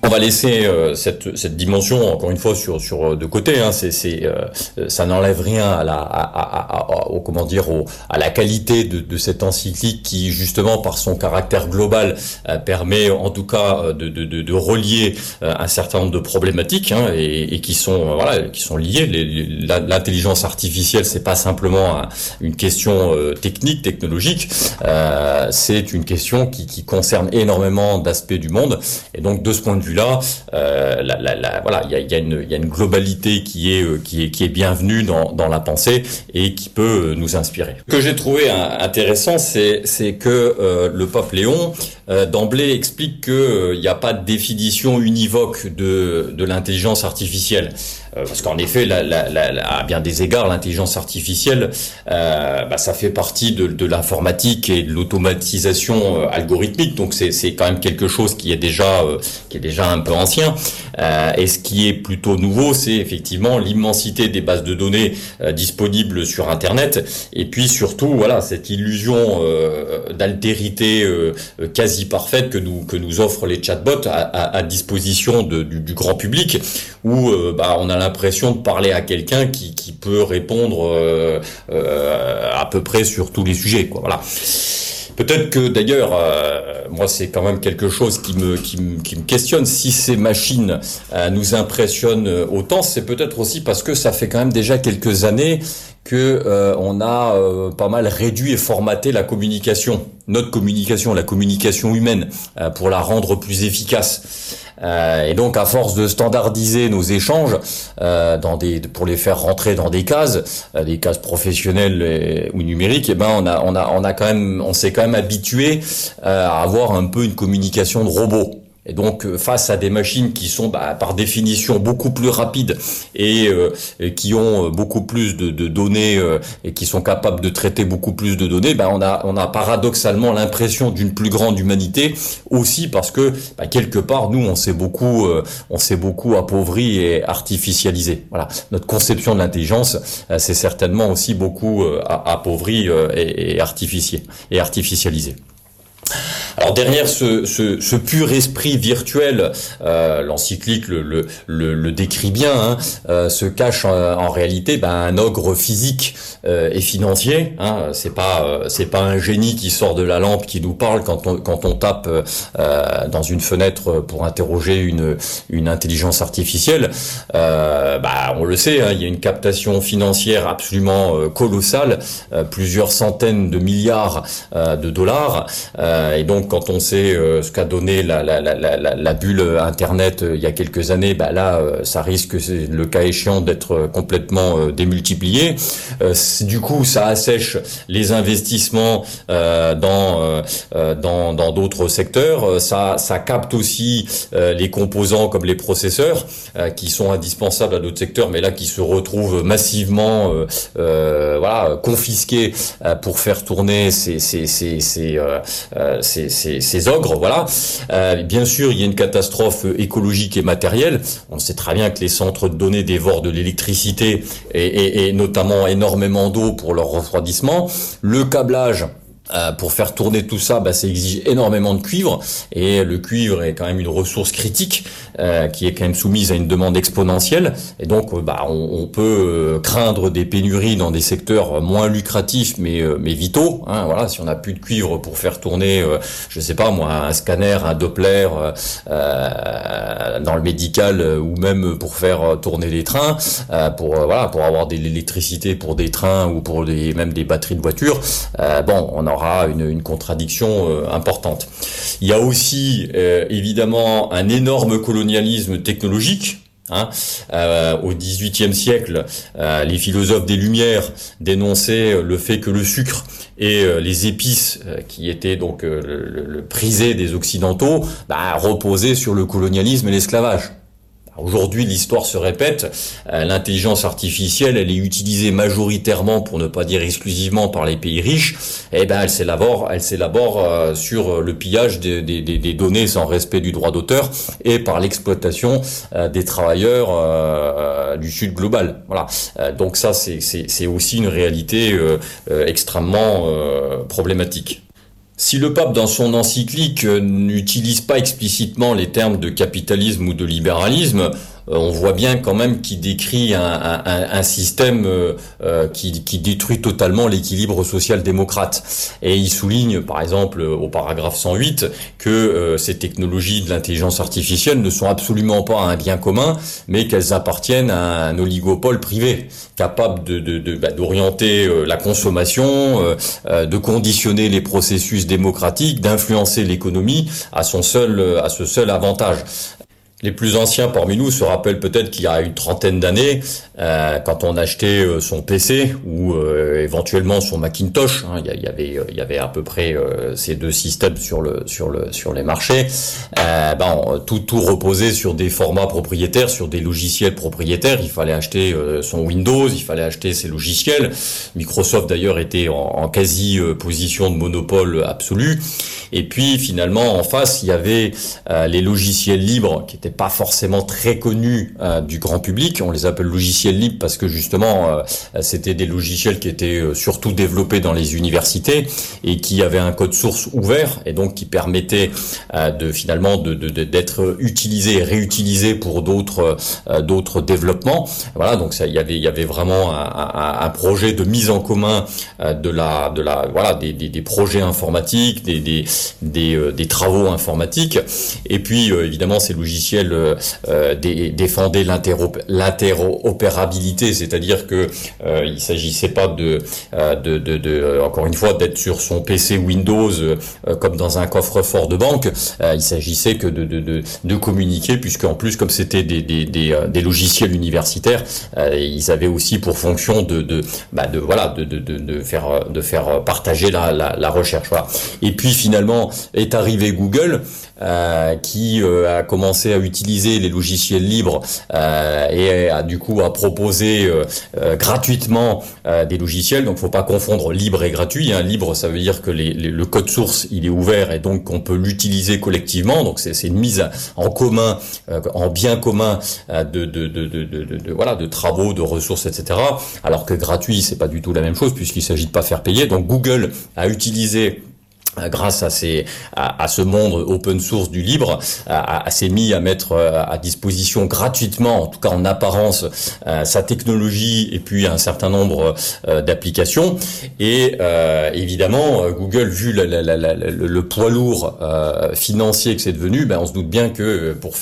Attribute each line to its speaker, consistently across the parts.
Speaker 1: On va laisser cette dimension encore une fois sur de côté. Hein. Ça n'enlève rien à la qualité de cette encyclique qui justement par son caractère global permet en tout cas de relier un certain nombre de problématiques hein, et qui sont liées. L'intelligence artificielle, c'est pas simplement une question technologique. C'est une question qui concerne énormément d'aspects du monde et donc de ce point de vue-là, il y a une globalité qui est bienvenue dans la pensée et qui peut nous inspirer. Ce que j'ai trouvé intéressant, c'est que le pape Léon d'emblée explique que il n'y a pas de définition univoque de l'intelligence artificielle. Parce qu'en effet, à bien des égards, l'intelligence artificielle, ça fait partie de l'informatique et de l'automatisation algorithmique. Donc c'est quand même quelque chose qui est déjà un peu ancien. Et ce qui est plutôt nouveau, c'est effectivement l'immensité des bases de données disponibles sur Internet. Et puis surtout, cette illusion d'altérité quasi parfaite que nous offrent les chatbots à disposition du grand public, où on a l'impression de parler à quelqu'un qui peut répondre à peu près sur tous les sujets, quoi. Voilà. Peut-être que d'ailleurs, moi c'est quand même quelque chose qui me questionne. Si ces machines nous impressionnent autant, c'est peut-être aussi parce que ça fait quand même déjà quelques années que on a pas mal réduit et formaté la communication, notre communication, la communication humaine, pour la rendre plus efficace. Et donc, à force de standardiser nos échanges, pour les faire rentrer dans des cases professionnelles ou numériques, on s'est quand même habitué à avoir un peu une communication de robot. Et donc, face à des machines qui sont par définition beaucoup plus rapides et qui ont beaucoup plus de données et qui sont capables de traiter beaucoup plus de données, on a paradoxalement l'impression d'une plus grande humanité aussi parce que quelque part nous on s'est beaucoup appauvri et artificialisé. Voilà, notre conception de l'intelligence c'est certainement aussi beaucoup appauvri et artificialisé. Alors derrière ce pur esprit virtuel, l'encyclique le décrit bien, se cache en réalité un ogre physique et financier. Hein, c'est pas un génie qui sort de la lampe qui nous parle quand on tape dans une fenêtre pour interroger une intelligence artificielle. On le sait, il y a une captation financière absolument colossale, plusieurs centaines de milliards de dollars. Et donc quand on sait ce qu'a donné la bulle Internet il y a quelques années, ça risque, le cas échéant, d'être complètement démultiplié. Du coup, ça assèche les investissements dans d'autres secteurs. Ça capte aussi les composants comme les processeurs qui sont indispensables à d'autres secteurs, mais là qui se retrouvent massivement confisqués pour faire tourner ces ogres, voilà. Bien sûr, il y a une catastrophe écologique et matérielle. On sait très bien que les centres de données dévorent de l'électricité et notamment énormément d'eau pour leur refroidissement. Le câblage, pour faire tourner tout ça, ça exige énormément de cuivre, et le cuivre est quand même une ressource critique qui est quand même soumise à une demande exponentielle, et donc on peut craindre des pénuries dans des secteurs moins lucratifs mais vitaux. Hein, voilà, si on n'a plus de cuivre pour faire tourner, je sais pas moi, un scanner, un Doppler dans le médical, ou même pour faire tourner les trains, pour avoir de l'électricité pour des trains ou pour même des batteries de voitures, on aura une contradiction importante. Il y a aussi évidemment un énorme colonialisme technologique. Au XVIIIe siècle, les philosophes des Lumières dénonçaient le fait que le sucre et les épices, qui étaient donc le prisé des Occidentaux, reposaient sur le colonialisme et l'esclavage. Aujourd'hui, l'histoire se répète. L'intelligence artificielle, elle est utilisée majoritairement, pour ne pas dire exclusivement, par les pays riches. Elle s'élabore sur le pillage des données sans respect du droit d'auteur et par l'exploitation des travailleurs du Sud global. Voilà. Donc ça, c'est aussi une réalité extrêmement problématique. Si le pape, dans son encyclique, n'utilise pas explicitement les termes de capitalisme ou de libéralisme, on voit bien quand même qu'il décrit un système qui détruit totalement l'équilibre social-démocrate. Et il souligne, par exemple, au paragraphe 108, que ces technologies de l'intelligence artificielle ne sont absolument pas un bien commun, mais qu'elles appartiennent à un oligopole privé, capable d'orienter la consommation, de conditionner les processus démocratiques, d'influencer l'économie à ce seul avantage. Les plus anciens parmi nous se rappellent peut-être qu'il y a une trentaine d'années, quand on achetait son PC ou éventuellement son Macintosh, hein, il y avait à peu près ces deux systèmes sur les marchés. Tout reposait sur des formats propriétaires, sur des logiciels propriétaires. Il fallait acheter son Windows, il fallait acheter ses logiciels. Microsoft d'ailleurs était en quasi position de monopole absolu. Et puis finalement en face il y avait les logiciels libres qui étaient pas forcément très connus du grand public. On les appelle logiciels libres parce que justement c'était des logiciels qui étaient surtout développés dans les universités et qui avaient un code source ouvert et donc qui permettaient d'être utilisés et réutilisés pour d'autres développements. Voilà, donc ça il y avait vraiment un projet de mise en commun des projets informatiques, des travaux informatiques. Et puis évidemment ces logiciels défendaient l'interopérabilité, c'est-à-dire que il s'agissait pas encore une fois d'être sur son PC Windows comme dans un coffre-fort de banque. Il s'agissait que de communiquer, puisqu'en plus comme c'était des logiciels universitaires, ils avaient aussi pour fonction de faire partager la recherche. Voilà. Et puis finalement est arrivé Google qui a commencé à utiliser les logiciels libres et a proposé gratuitement des logiciels. Donc faut pas confondre libre et gratuit. Libre, ça veut dire que le code source il est ouvert et donc on peut l'utiliser collectivement. Donc c'est une mise en commun, en bien commun de travaux, de ressources, etc. Alors que gratuit c'est pas du tout la même chose puisqu'il s'agit de pas faire payer. Donc Google a utilisé, grâce à ce monde open source du libre, s'est mis à mettre à disposition gratuitement, en tout cas en apparence, sa technologie et puis un certain nombre d'applications. Et évidemment, Google, vu le poids lourd financier que c'est devenu, on se doute bien que pour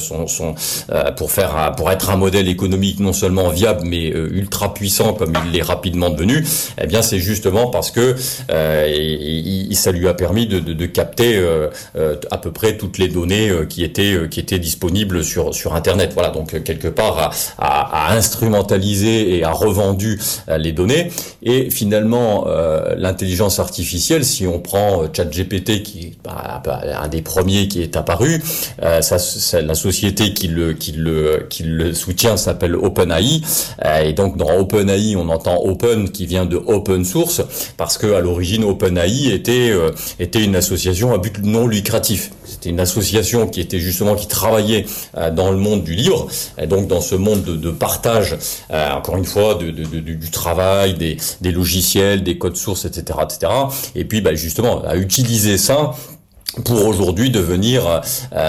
Speaker 1: être un modèle économique non seulement viable mais ultra puissant comme il l'est rapidement devenu, eh bien c'est justement parce que ça lui a permis de capter à peu près toutes les données qui étaient disponibles sur Internet. Voilà, donc quelque part à instrumentaliser et à revendu les données. Et finalement, l'intelligence artificielle, si on prend ChatGPT, qui est un des premiers qui est apparu, la société qui le soutient s'appelle OpenAI. Et donc dans OpenAI, on entend open qui vient de open source, parce que à l'origine OpenAI était une association à but non lucratif. C'était une association qui travaillait dans le monde du libre, et donc dans ce monde de partage, encore une fois, du travail, des logiciels, des codes sources, etc., etc. Et puis, justement, à utiliser ça pour aujourd'hui devenir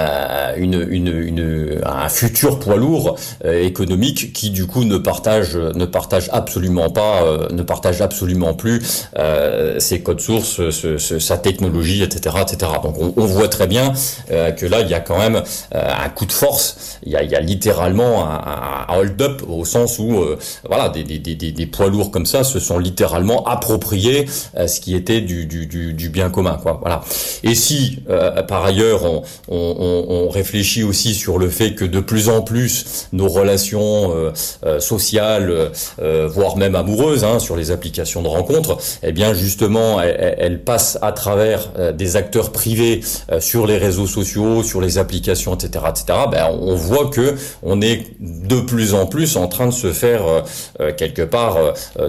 Speaker 1: un futur poids lourd économique qui du coup ne partage absolument plus ses codes sources, sa technologie, etc., etc. Donc on voit très bien que là il y a quand même un coup de force, il y a littéralement un hold-up, au sens où des poids lourds comme ça se sont littéralement appropriés ce qui était du bien commun, quoi. Voilà. Et si par ailleurs, on réfléchit aussi sur le fait que de plus en plus nos relations sociales, voire même amoureuses, sur les applications de rencontres, eh bien justement, elles passent à travers des acteurs privés sur les réseaux sociaux, sur les applications, etc., etc. On voit que on est de plus en plus en train de se faire quelque part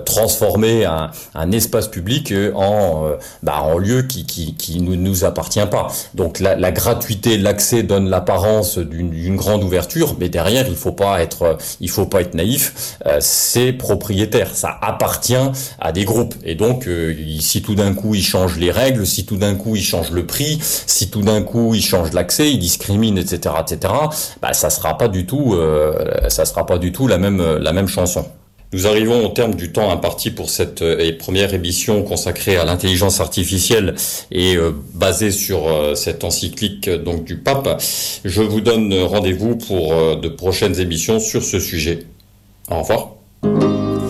Speaker 1: transformer un espace public en lieu qui nous appartient pas. Donc la gratuité, l'accès donne l'apparence d'une grande ouverture, mais derrière il faut pas être naïf. C'est propriétaire, ça appartient à des groupes. Et donc si tout d'un coup ils changent les règles, si tout d'un coup ils changent le prix, si tout d'un coup ils changent l'accès, ils discriminent, etc., etc. Ça sera pas du tout la même chanson. Nous arrivons au terme du temps imparti pour cette première émission consacrée à l'intelligence artificielle et basée sur cette encyclique donc du pape. Je vous donne rendez-vous pour de prochaines émissions sur ce sujet. Au revoir.